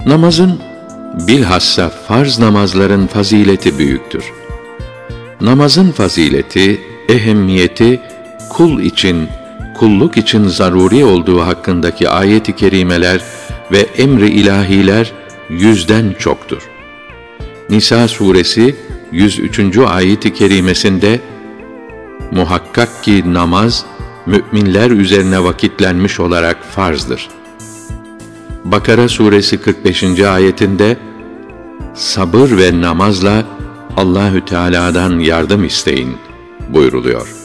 Namazın, bilhassa farz namazların fazileti büyüktür. Namazın fazileti, ehemmiyeti, kul için, kulluk için zaruri olduğu hakkındaki ayet-i kerimeler ve emri ilahiler 100'den çoktur. Nisa suresi 103. ayet-i kerimesinde, muhakkak ki namaz, mü'minler üzerine vakitlenmiş olarak farzdır. Bakara suresi 45. ayetinde, sabır ve namazla Allahü Teala'dan yardım isteyin buyuruluyor.